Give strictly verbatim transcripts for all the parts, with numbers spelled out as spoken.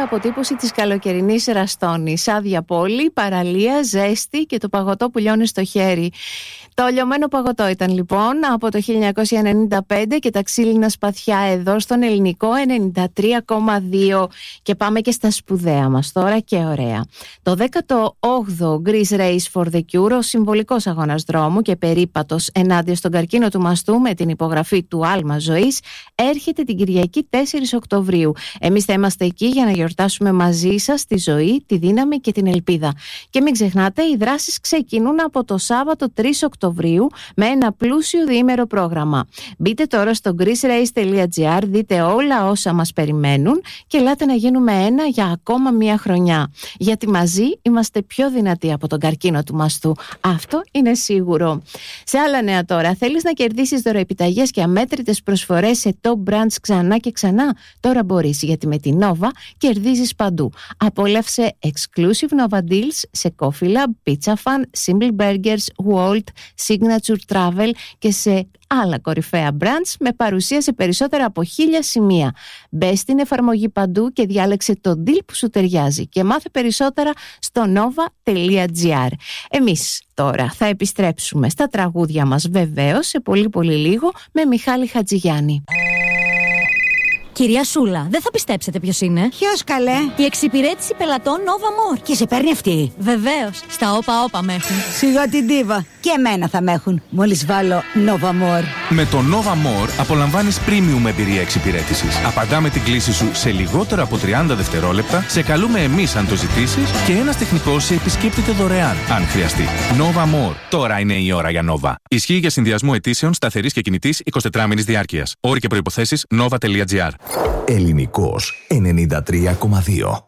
αποτύπωση της καλοκαιρινής Ραστόνης. Άδεια πόλη, παραλία, ζέστη και το παγωτό που λιώνει στο χέρι. Το λιωμένο παγωτό ήταν λοιπόν από το χίλια εννιακόσια ενενήντα πέντε και τα ξύλινα σπαθιά εδώ στον ελληνικό ενενήντα τρία κόμμα δύο. Και πάμε και στα σπουδαία μας τώρα και ωραία. Το δέκατο όγδοο Greece Race for the Cure, ο συμβολικός αγώνας δρόμου και περίπατος ενάντια στον καρκίνο του μαστού με την υπογραφή του άλμα ζωής, έρχεται την Κυριακή τέσσερις Οκτωβρίου. Εμείς θα είμαστε εκεί για να γιορτάσουμε μαζί σας τη ζωή, τη δύναμη και την ελπίδα. Και μην ξεχνάτε, οι δράσεις ξεκινούν από το Σάββατο τρεις Οκτωβρίου με ένα πλούσιο διήμερο πρόγραμμα. Μπείτε τώρα στο greece race τελεία gr, δείτε όλα όσα μας περιμένουν και ελάτε να γίνουμε ένα για ακόμα μία χρονιά. Γιατί μαζί είμαστε πιο δυνατοί από τον καρκίνο του μαστού. Αυτό είναι σίγουρο. Σε άλλα νέα τώρα, θέλεις να κερδίσεις δωροεπιταγές και αμέτρητες προσφορές σε top brands ξανά και ξανά? Τώρα μπορείς, γιατί με την Nova κερδίζεις παντού. Απόλαυσε exclusive Nova deals σε Coffee Lab, Pizza Fan, Simple Burgers, Walt, Signature Travel και σε άλλα κορυφαία brands με παρουσία σε περισσότερα από χίλια σημεία. Μπες στην εφαρμογή παντού και διάλεξε το deal που σου ταιριάζει και μάθε περισσότερα στο nova τελεία gr. Εμείς τώρα θα επιστρέψουμε στα τραγούδια μας βεβαίως σε πολύ πολύ λίγο με Μιχάλη Χατζηγιάννη. Κυρία Σούλα, δεν θα πιστέψετε ποιος είναι. Ποιος καλέ? Η εξυπηρέτηση πελατών Nova More. Και σε παίρνει αυτή? Βεβαίως, στα όπα όπα με έχουν. Σιγά την ντίβα. Και εμένα θα με έχουν, μόλις βάλω Nova More. Με το Nova More απολαμβάνεις premium εμπειρία εξυπηρέτησης. Απαντάμε την κλήση σου σε λιγότερο από τριάντα δευτερόλεπτα, σε καλούμε εμείς αν το ζητήσεις και ένας τεχνικός σε επισκέπτεται δωρεάν αν χρειαστεί. Nova More. Τώρα είναι η ώρα για Nova. Ισχύει για συνδυασμό αιτήσεων σταθερής και κινητής εικοσιτετράωρης διάρκειας. Όροι και προϋποθέσεις nova τελεία gr. Ελληνικός ενενήντα τρία κόμμα δύο.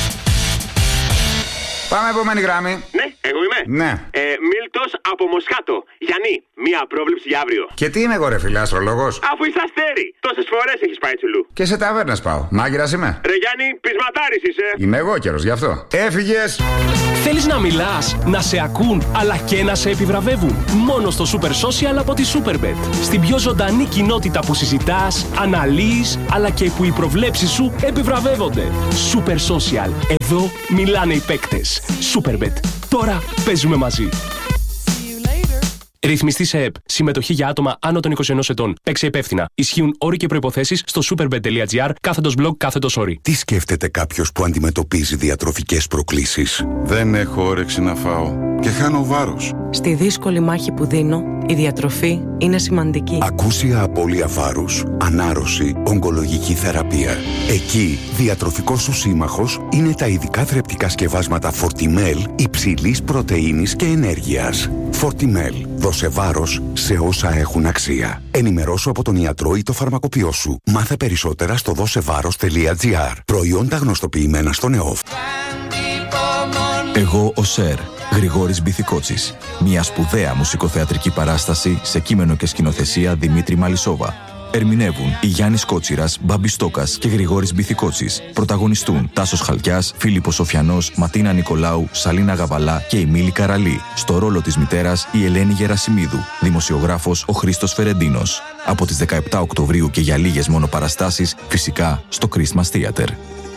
Πάμε επόμενη γράμμη. Ναι, εγώ είμαι. Ναι. Ε, Μίλτος από Μοσχάτο. Γιάννη, μία πρόβλεψη για αύριο. Και τι είμαι εγώ, ρε φίλε, αστρολόγος? Αφού είσαι αστέρι, τόσες φορές έχεις πάει τσουλού. Και σε ταβέρνες πάω. Μάγειρας είμαι. Ρε Γιάννη, πεισματάρης είσαι. Είμαι εγώ καιρος, γι' αυτό. Έφυγες. Θέλεις να μιλάς, να σε ακούν, αλλά και να σε επιβραβεύουν? Μόνο στο Super Social από τη Superbet. Στην πιο ζωντανή κοινότητα που συζητάς, αναλύεις, αλλά και που οι προβλέψεις σου επιβραβεύονται. Super Social. Εδώ μιλάνε οι παίκτες. Superbet. Τώρα παίζουμε μαζί. Ρυθμιστή σε ΕΠ. Συμμετοχή για άτομα άνω των είκοσι ενός ετών. Παίξε υπεύθυνα. Ισχύουν όροι και προϋποθέσεις στο superbet τελεία gr κάθετος blog κάθετος όροι. Τι σκέφτεται κάποιος που αντιμετωπίζει διατροφικές προκλήσεις? Δεν έχω όρεξη να φάω και χάνω βάρος. Στη δύσκολη μάχη που δίνω, η διατροφή είναι σημαντική. Ακούσια απώλεια βάρους, ανάρρωση, ογκολογική θεραπεία. Εκεί, διατροφικός σου σύμμαχος είναι τα ειδικά θρεπτικά σκευάσματα Fortimel υψηλής πρωτεΐνης και ενέργειας. Fortimel. Δώσε βάρος σε όσα έχουν αξία. Ενημερώσου από τον ιατρό ή το φαρμακοποιό σου. Μάθε περισσότερα στο δώσεβάρος τελεία gr. Προϊόντα γνωστοποιημένα στον ΕΟΦ. Εγώ ο Σερ, Γρηγόρης Μπιθικότσης. Μια σπουδαία μουσικοθεατρική παράσταση σε κείμενο και σκηνοθεσία Δημήτρη Μαλισσόβα. Ερμηνεύουν η Γιάννης Κότσιρας, Μπάμπης Στόκας και Γρηγόρης Μπιθικότσης. Πρωταγωνιστούν Τάσος Χαλκιάς, Φίλιππος Σοφιανός, Ματίνα Νικολάου, Σαλίνα Γαβαλά και η Μίλη Καραλή. Στο ρόλο της μητέρας η Ελένη Γερασιμίδου. Δημοσιογράφος ο Χρήστος Φερεντίνος. Από τις δεκαεπτά Οκτωβρίου και για λίγες μόνο παραστάσεις, φυσικά στο Christmas Theater.